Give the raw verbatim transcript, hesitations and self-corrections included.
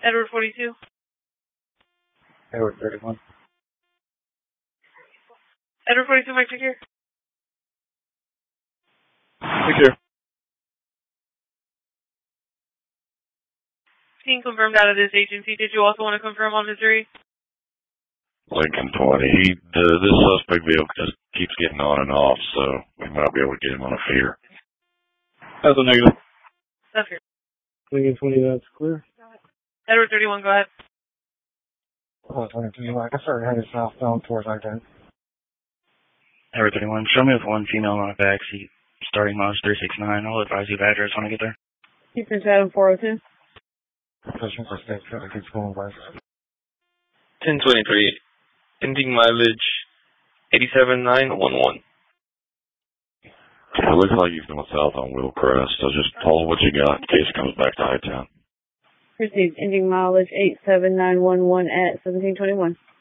Edward forty-two. Edward thirty-one. Edward forty-two, Mike, take care. Take care. Being confirmed out of this agency. Did you also want to confirm on Missouri? Lincoln twenty. He, uh, this suspect vehicle just keeps getting on and off, so we might be able to get him on a fear. That's a negative. That's good. Lincoln twenty, that's clear. Edward thirty-one, go ahead. Oh, Lincoln twenty-one. I guess we're headed southbound towards I ten. Edward thirty-one. Show me with one female on the back seat. Starting miles three six nine. I'll advise you of address when I get there. Houston Chatham four oh two. Position for state traffic is going west. ten twenty-three. Ending mileage eighty-seven nine one one. Yeah, it looks like he's going south on Willcrest, so just tell what you got in case it comes back to I-Town. Received. Ending mileage eight seven nine one one at seventeen twenty-one.